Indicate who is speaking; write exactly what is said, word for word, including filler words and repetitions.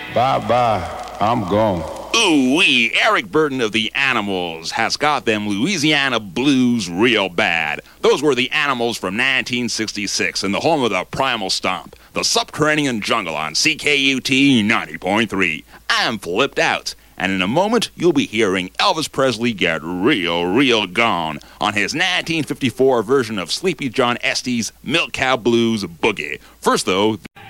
Speaker 1: Bye-bye. I'm gone.
Speaker 2: Ooh-wee, Eric Burden of the Animals has got them Louisiana blues real bad. Those were the Animals from nineteen sixty-six in the home of the Primal Stomp, the Subterranean Jungle on C K U T ninety point three. I'm flipped out, and in a moment you'll be hearing Elvis Presley get real, real gone on his nineteen fifty-four version of Sleepy John Estes' Milk Cow Blues Boogie. First though...